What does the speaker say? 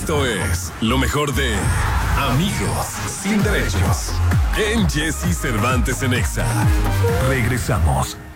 Esto es lo mejor de Amigos Sin Derechos en Jesse Cervantes en Exa. Regresamos.